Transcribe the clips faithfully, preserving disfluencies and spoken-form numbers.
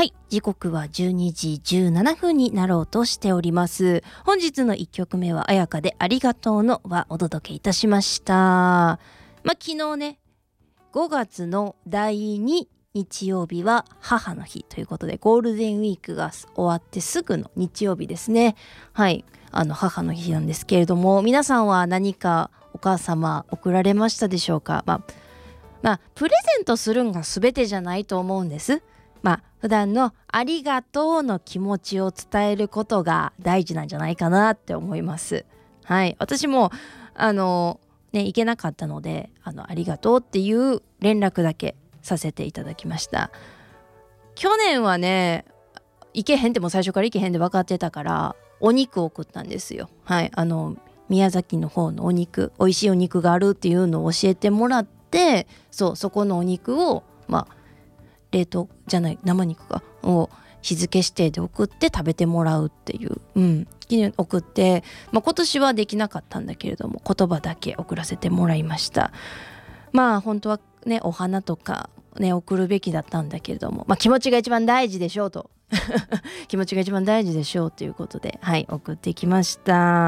はい、時刻はじゅうにじじゅうななふんになろうとしております。本日のいっきょくめはあやかでありがとうのはお届けいたしました。まあ、昨日ね、ごがつのだいに日曜日は母の日ということで、ゴールデンウィークが終わってすぐの日曜日ですね。はい、あの母の日なんですけれども、皆さんは何かお母様送られましたでしょうか。まあ、まあ、プレゼントするんが全てじゃないと思うんです。まあ、普段のありがとうの気持ちを伝えることが大事なんじゃないかなって思います。はい、私もあのね行けなかったので、あのありがとうっていう連絡だけさせていただきました。去年はね行けへんっても最初から行けへんで分かってたからお肉を送ったんですよ。はい、あの宮崎の方のお肉、美味しいお肉があるっていうのを教えてもらって、そうそこのお肉をまあ冷凍じゃない生肉かを日付指定で送って食べてもらうっていう、うん、送って、まあ、今年はできなかったんだけれども言葉だけ送らせてもらいました。まあ本当はねお花とかね送るべきだったんだけれども、まあ、気持ちが一番大事でしょうと気持ちが一番大事でしょうということで、はい送ってきました。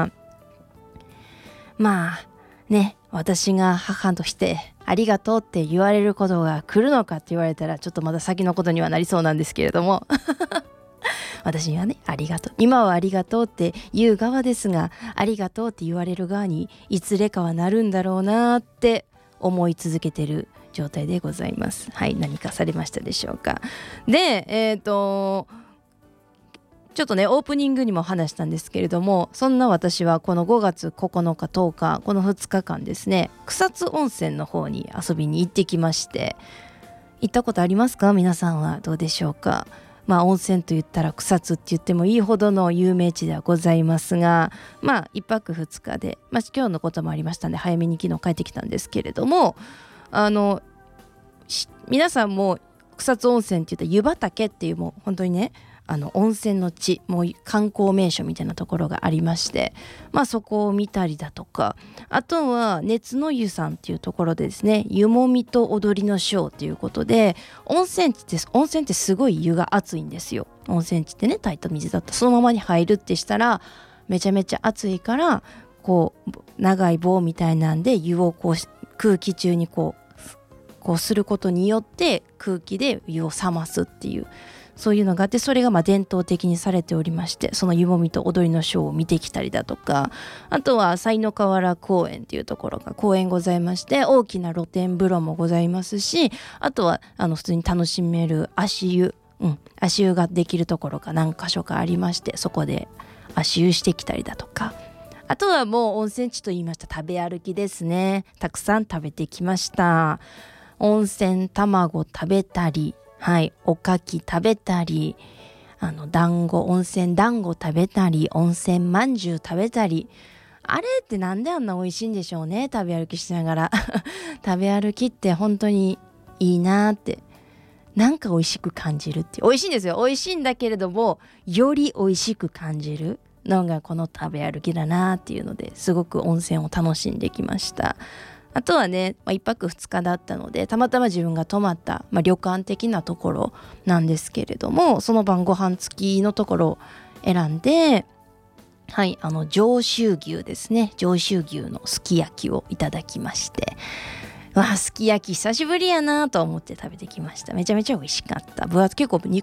まあね、私が母としてありがとうって言われることが来るのかって言われたらちょっとまだ先のことにはなりそうなんですけれども私にはねありがとう、今はありがとうって言う側ですが、ありがとうって言われる側にいずれかはなるんだろうなって思い続けてる状態でございます。はい、何かされましたでしょうか。でえっとちょっとねオープニングにも話したんですけれども、そんな私はこのごがつここのかとおかこのふつかかんですね、草津温泉の方に遊びに行ってきまして、行ったことありますか？皆さんはどうでしょうか。まあ温泉と言ったら草津って言ってもいいほどの有名地ではございますが、まあいっぱくふつかで、まあ、今日のこともありましたんで早めに昨日帰ってきたんですけれども、あの皆さんも草津温泉って言ったら湯畑っていうもう本当にねあの温泉の地、もう観光名所みたいなところがありまして、まあそこを見たりだとか、あとは熱の湯さんっていうところでですね、湯もみと踊りのショーということで、温泉地って温泉ってすごい湯が熱いんですよ。温泉地ってね炊いた水だったそのままに入るってしたらめちゃめちゃ熱いから、こう長い棒みたいなんで湯をこう空気中にこうこうすることによって空気で湯を冷ますっていう、そういうのがあって、それがまあ伝統的にされておりまして、その湯もみと踊りのショーを見てきたりだとか、あとは西の河原公園っていうところが公園ございまして、大きな露天風呂もございますし、あとはあの普通に楽しめる足湯、うん、足湯ができるところが何か所かありまして、そこで足湯してきたりだとか、あとはもう温泉地と言いました食べ歩きですね。たくさん食べてきました。温泉卵食べたり、はい、おかき食べたり、あの団子、温泉団子食べたり、温泉まんじゅう食べたり、あれってなんであんな美味しいんでしょうね、食べ歩きしながら食べ歩きって本当にいいなって、なんか美味しく感じるっていう、美味しいんですよ、美味しいんだけれどもより美味しく感じるのがこの食べ歩きだなっていうので、すごく温泉を楽しんできました。あとはね、まあ、いっぱくふつかだったので、たまたま自分が泊まった、まあ、旅館的なところなんですけれども、その晩ご飯付きのところを選んで、はい、あの上州牛ですね、上州牛のすき焼きをいただきまして、わあすき焼き久しぶりやなと思って食べてきました。めちゃめちゃ美味しかった。分厚結構